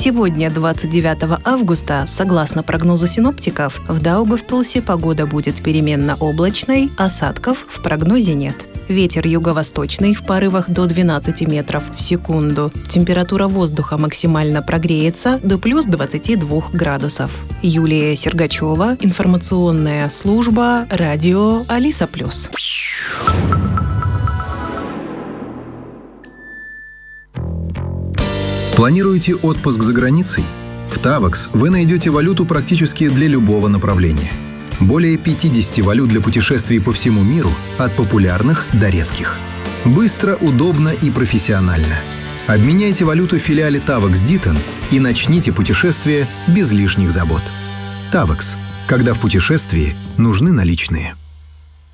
Сегодня, 29 августа, согласно прогнозу синоптиков, в Даугавпилсе погода будет переменно облачной, осадков в прогнозе нет. Ветер юго-восточный в порывах до 12 метров в секунду. Температура воздуха максимально прогреется до плюс 22 градусов. Юлия Сергачева, информационная служба, радио Алиса+. Планируете отпуск за границей? В Tavax вы найдете валюту практически для любого направления. Более 50 валют для путешествий по всему миру, от популярных до редких. Быстро, удобно и профессионально. Обменяйте валюту в филиале Tavax Ditton и начните путешествие без лишних забот. Tavax. Когда в путешествии нужны наличные.